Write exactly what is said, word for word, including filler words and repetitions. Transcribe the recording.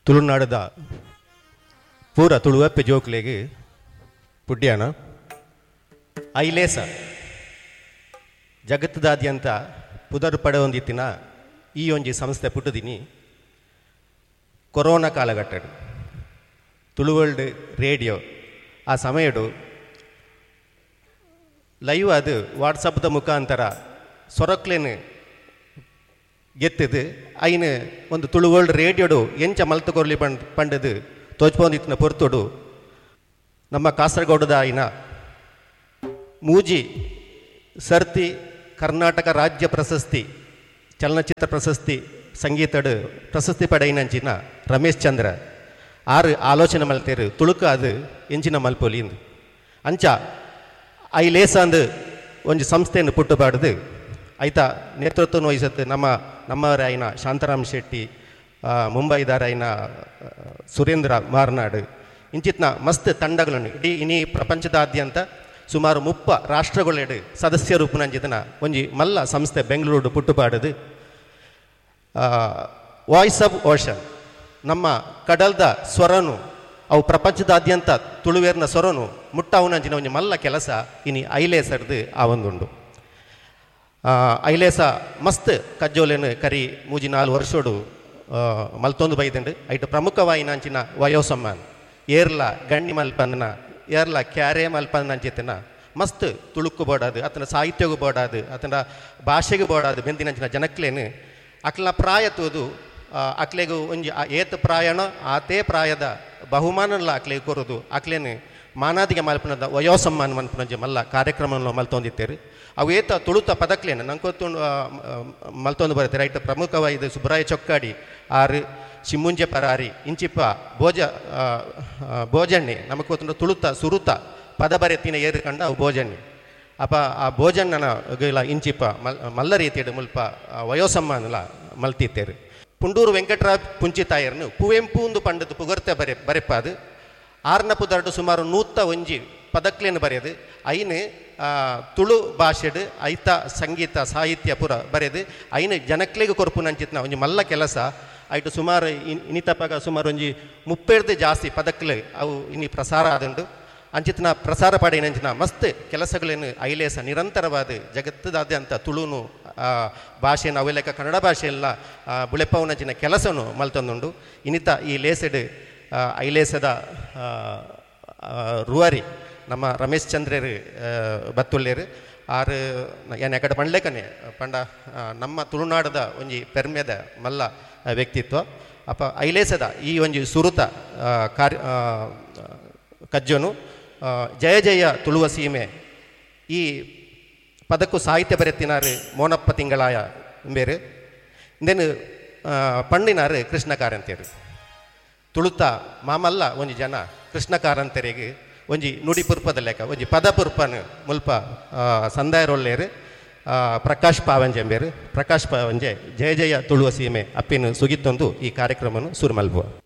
ತುಳುನಾಡದ ಪೂರ ತುಳುವಪ್ಪೆ ಜೋಕ್ಲೆಗೆ ಪುಡ್ಯಾನ ಐಲೇಸ ಜಗತ್ತದಾದ್ಯಂತ ಪುದರ್ ಪಡೆಯೊಂದಿತ್ತಿನ ಈ ಒಂಜಿ ಸಂಸ್ಥೆ ಪುಟ್ಟದಿನಿ ಕೊರೋನಾ ಕಾಲಘಟ್ಟ ತುಳುವರ್ಲ್ಡ್ ರೇಡಿಯೋ ಆ ಸಮಯಡು ಲೈವ್ ಅದು ವಾಟ್ಸಪ್ದ ಮುಖಾಂತರ ಸೊರಕ್ಲೇನು ಗೆತ್ತದು ಐನು ಒಂದು ತುಳುವರ್ಲ್ಡ್ ರೇಡಿಯೋಡು ಎಂಚ ಮಲ್ತು ಕೊರ್ಲಿ ಪಂಡ್ ಪಂಡದು ತೋಚ್ಪೊಂದಿತ್ತಿನ ಪೊರ್ತುಡು ನಮ್ಮ ಕಾಸರಗೋಡದ ಆಯ್ನ ಮೂಜಿ ಸರ್ತಿ ಕರ್ನಾಟಕ ರಾಜ್ಯ ಪ್ರಶಸ್ತಿ ಚಲನಚಿತ್ರ ಪ್ರಶಸ್ತಿ ಸಂಗೀತಡು ಪ್ರಶಸ್ತಿ ಪಡೆಯಿನಂಚಿನ ರಮೇಶ್ ಚಂದ್ರ ಆರು ಆಲೋಚನೆ ಮಲ್ತೇರು ತುಳುಕ ಅದು ಎಂಚಿನ ಮಲ್ಪೊಲಿಂದು ಅಂಚ ಐ ಲೇಸಂದು ಒಂದು ಸಂಸ್ಥೆಯನ್ನು ಪುಟ್ಟುಪಾಡ್ದು ಐತ ನೇತೃತ್ವ ವಹಿಸುತ್ತೆ ನಮ್ಮ ನಮ್ಮವರಾಯಿನ ಶಾಂತಾರಾಮ್ ಶೆಟ್ಟಿ ಮುಂಬೈದಾರಾಯಿನ ಸುರೇಂದ್ರ ಮಾರ್ನಾಡು ಇಂಚಿತ್ನ ಮಸ್ತ್ ತಂಡಗಳನ್ನು ಇಡೀ ಇನಿ ಪ್ರಪಂಚದಾದ್ಯಂತ ಸುಮಾರು ಮುಪ್ಪ ರಾಷ್ಟ್ರಗಳೆಡು ಸದಸ್ಯ ರೂಪನಂಚಿತನ ಒಂಜಿ ಮಲ್ಲ ಸಂಸ್ಥೆ ಬೆಂಗಳೂರು ಪುಟ್ಟುಪಾಡದು ವಾಯ್ಸ್ ಆಫ್ ಓಷನ್ ನಮ್ಮ ಕಡಲ್ದ ಸ್ವರನು ಅವು ಪ್ರಪಂಚದಾದ್ಯಂತ ತುಳುವೇರ್ನ ಸ್ವರನು ಮುಟ್ಟವುನಂಚಿನ ಒಂಜಿ ಮಲ್ಲ ಕೆಲಸ ಇನಿ ಐಲೇಸರ್ದು ಆ ಒಂದುಂಡು ಐಲೇಸ ಮಸ್ತ್ ಕಜ್ಜೋಲೆನು ಕರಿ ಮೂಜಿ ನಾಲ್ಕು ವರ್ಷೋಡು ಮಲ್ತೊಂದು ಬೈದಂಡು ಐಟು ಪ್ರಮುಖವಾಯಿನಂಚಿನ ವಯೋಸಮ್ಮಾನ್ ಏರ್ಲ ಗಣ್ಣಿ ಮಲ್ಪನ್ನ ಏರ್ಲ ಕ್ಯಾರೆ ಮಲ್ಪನ್ನಂಚಿತನ ಮಸ್ತ್ ತುಳುಕು ಬೋಡಾದು ಆತನ ಸಾಹಿತ್ಯಗೂ ಬೋಡಾದು ಆತನ ಭಾಷೆಗೂ ಬೋಡಾದು ಬೆಂದಿನಂಚಿನ ಜನಕ್ಲೇನು ಅಕ್ಲ ಪ್ರಾಯ ತೂದು ಅಕ್ಲೆಗೂ ಒಂಜಿ ಏತ್ ಪ್ರಾಯಣ ಆತೇ ಪ್ರಾಯದ ಬಹುಮಾನಲ್ಲ ಅಕ್ಲೆಗೆ ಕೊರೋದು ಅಕ್ಲೇನು ಮಾನಾದಿಗೆ ಮಲ್ಪನದ ವಯೋಸಮ್ಮಾನ ಮಲ್ಪನಂಜಿ ಮಲ್ಲ ಕಾರ್ಯಕ್ರಮವನ್ನು ಮಲ್ತೊಂದಿತ್ತೇರು ಅವು ಏತ ತುಳುತ ಪದಕ್ಲೇನು ನಂಗೆ ಗೊತ್ತು ಮಲ್ತೊಂದು ಬರುತ್ತೆ ರೈಟ್ ಪ್ರಮುಖವಾದ ಸುಬ್ರಾಯ ಚೊಕ್ಕಾಡಿ ಆರು ಶಿಮ್ಮುಂಜೆ ಪರಾರಿ ಇಂಚಿಪ್ಪ ಭೋಜ ಭೋಜಣ್ಣೆ ನಮಗೆ ಗೊತ್ತು ತುಳುತ ಸುರುತ ಪದ ಬರೆತಿನ ಏರು ಕಂಡ ಅವು ಭೋಜಣ್ಣೆ ಅಪ್ಪ ಆ ಭೋಜಣ್ಣನ ಇಲ್ಲ ಇಂಚಿಪ್ಪ ಮಲ್ ಮಲ್ಲ ರೀತಿಯ ಮುಲ್ಪ ವಯೋಸಮ್ಮಾನಲ ಮಲ್ತಿತ್ತೇರು ಪುಂಡೂರು ವೆಂಕಟರಾವ್ ಪುಂಚಿತಾಯರ್ನು ಕುವೆಂಪು ಒಂದು ಪಂಡದು ಪುಗರ್ತೆ ಬರೆ ಬರೆಪಾದು ಆರ್ನ ಪುದರ್ಡು ಸುಮಾರು ನೂತ್ತ ಒಂಜಿ ಪದಕ್ಲೇನು ಬರೆಯದು ಐನು ತುಳು ಭಾಷೆಡು ಐತ ಸಂಗೀತ ಸಾಹಿತ್ಯ ಪುರ ಬರೆದು ಐನು ಜನಕ್ಲೆಗೆ ಕೊರಪು ನಂಚಿತ್ನ ಒಂಜಿ ಮಲ್ಲ ಕೆಲಸ ಐಟು ಸುಮಾರು ಇನಿತಪ್ಪಾಗ ಸುಮಾರು ಒಂಜಿ ಮುಪ್ಪೇರ್ದು ಜಾಸ್ತಿ ಪದಕ್ಲೆ ಅವು ಇನಿ ಪ್ರಸಾರ ಆದುಂಡು ಅಂಚಿತ್ನ ಪ್ರಸಾರ ಪಡೆಯಿನಂಚಿನ ಮಸ್ತ್ ಕೆಲಸಗಳೇನು ಐಲೇಸ ನಿರಂತರವಾದ ಜಗತ್ತದಾದ್ಯಂತ ತುಳುನು ಭಾಷೆನ ಅವೆಲೆಕ್ಕ ಕನ್ನಡ ಭಾಷೆಯೆಲ್ಲ ಬುಳೆಪ್ಪವನಂಚಿನ ಕೆಲಸನು ಮಲ್ತೊಂದುಂಡು ಇನ್ನಿತ ಈ ಲೇಸೆಡ್ ಐಲೇಸದ ರುವಾರಿ ನಮ್ಮ ರಮೇಶ್ ಚಂದ್ರರು ಬತ್ತುಳ್ಳೇರು ಆರು ಏನು ಯಾಕಡೆ ಪಂಡ್ಲೇಕನೆ ಪಂಡ ನಮ್ಮ ತುಳುನಾಡದ ಒಂಜಿ ಪೆರ್ಮೆದ ಮಲ್ಲ ವ್ಯಕ್ತಿತ್ವ ಅಪ್ಪ ಐಲೇಸದ ಈ ಒಂಜಿ ಸುರುತ ಕಾರ್ಯ ಕಜ್ಜನು ಜಯ ಜಯ ತುಳುವ ಸೀಮೆ ಈ ಪದಕ್ಕೂ ಸಾಹಿತ್ಯ ಬರೆತಿನಾರು ಮೋನಪ್ಪ ತಿಂಗಳಾಯ ಬೇರೆ ಇಂದೇನು ಪಣ್ಣಿನಾರು ಕೃಷ್ಣ ಕಾರಂತೇರು ತುಳುತ ಮಾಮಲ್ಲ ಒಂಜಿ ಜನ ಕೃಷ್ಣ ಕಾರಂತರಿಗೆ ಒಂಜಿ ನುಡಿ ಪುರ್ಪದ ಲೆಕ್ಕ ಒಂಜಿ ಪದ ಪುರ್ಪನು ಮುಲ್ಪ ಸಂದಾಯರೊಳ್ಳೇರು ಪ್ರಕಾಶ್ ಪಾವಂಜೆ ಬೇರು ಪ್ರಕಾಶ್ ಪಾವಂಜೆ ಜಯ ಜಯ ತುಳುವ ಸೀಮೆ ಅಪ್ಪಿನ ಸುಗಿತ್ತೊಂದು ಈ ಕಾರ್ಯಕ್ರಮವನ್ನು ಸುರು ಮಲ್ಪುವ